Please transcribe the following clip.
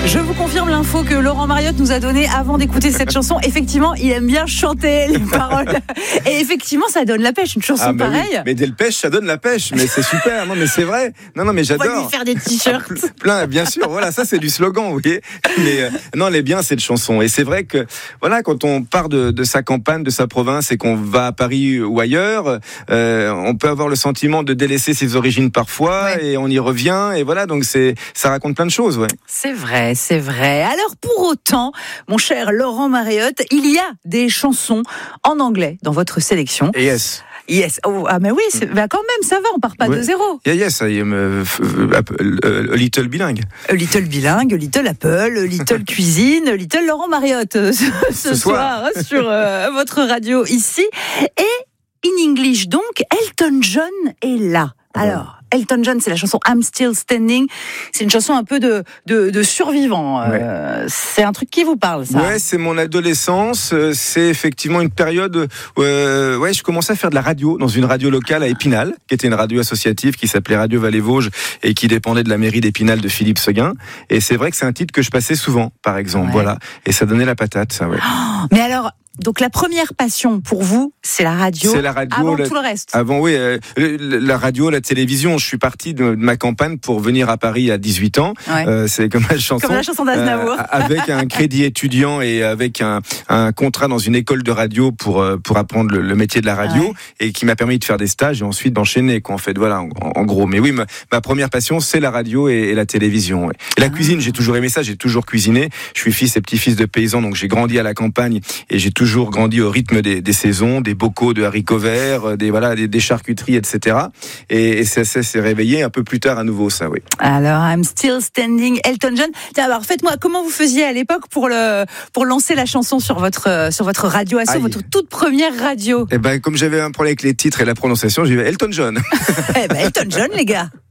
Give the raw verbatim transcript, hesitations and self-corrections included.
Je vous confirme l'info que Laurent Mariotte nous a donnée avant d'écouter cette chanson. Effectivement, il aime bien chanter les paroles. Et effectivement, ça donne la pêche, une chanson ah, bah pareille. Oui. Mais dès le pêche, ça donne la pêche. Mais c'est super. Non, mais c'est vrai. Non, non, mais j'adore. On va lui faire des t-shirts. Plein, bien sûr. Voilà, ça, c'est du slogan, vous voyez. Mais euh, non, elle est bien, cette chanson. Et c'est vrai que, voilà, quand on part de, de sa campagne, de sa province et qu'on va à Paris ou ailleurs, euh, on peut avoir le sentiment de délaisser ses origines parfois, ouais. Et on y revient. Et voilà, donc c'est, ça raconte plein de choses, ouais. C'est vrai, c'est vrai. Alors pour autant, mon cher Laurent Mariotte, il y a des chansons en anglais dans votre sélection. Yes. Yes. Oh, ah mais oui, c'est, bah quand même, ça va, on part pas ouais. de zéro. Yeah, yes, I am a, a, a, a little bilingue. A little bilingue, a little Apple, a little cuisine, a little Laurent Mariotte ce, ce, ce soir, soir sur euh, votre radio ici. Et in English donc, Elton John est là. Alors, Elton John, c'est la chanson I'm Still Standing. C'est une chanson un peu de, de, de survivant. Ouais. Euh, c'est un truc qui vous parle, ça? Ouais, c'est mon adolescence. C'est effectivement une période où euh, ouais, je commençais à faire de la radio dans une radio locale à Épinal, qui était une radio associative qui s'appelait Radio Vallée-Vosges et qui dépendait de la mairie d'Épinal de Philippe Seguin. Et c'est vrai que c'est un titre que je passais souvent, par exemple. Ouais. Voilà. Et ça donnait la patate, ça, ouais. Oh, mais alors... Donc la première passion pour vous, c'est la radio. C'est la radio. Avant la, tout le reste. Avant, oui, euh, la radio, la télévision. Je suis parti de, de ma campagne pour venir à Paris à dix-huit ans. Ouais. Euh, c'est comme la chanson. Comme la chanson d'Aznavour. Euh, avec un crédit étudiant et avec un, un contrat dans une école de radio pour pour apprendre le, le métier de la radio, ouais. Et qui m'a permis de faire des stages et ensuite d'enchaîner. Quoi, en fait, voilà, en, en gros. Mais oui, ma, ma première passion, c'est la radio et, et la télévision. Ouais. Et la ah. cuisine, j'ai toujours aimé ça. J'ai toujours cuisiné. Je suis fils et petit-fils de paysans, donc j'ai grandi à la campagne et j'ai toujours grandi au rythme Des, des saisons, des bocaux de haricots verts, des voilà, des, des charcuteries, et cetera. Et, et ça, ça s'est réveillé un peu plus tard à nouveau, ça, oui. Alors, I'm Still Standing, Elton John. Tiens, alors faites-moi, comment vous faisiez à l'époque pour le pour lancer la chanson sur votre sur votre radio asso, votre toute première radio? Eh ben, comme j'avais un problème avec les titres et la prononciation, j'ai dit Elton John. Eh ben, Elton John, les gars.